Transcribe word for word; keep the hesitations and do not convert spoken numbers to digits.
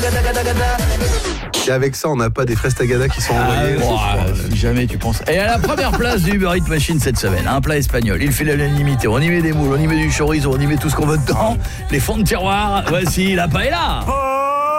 Et avec ça, on n'a pas des fraises tagada qui sont envoyées. Ah, oh, si jamais tu penses. Et à la première place du Uber Eats Machine cette semaine, un plat espagnol. Il fait l'unanimité. On y met des moules, on y met du chorizo, on y met tout ce qu'on veut dedans. Les fonds de tiroir. Voici la paella.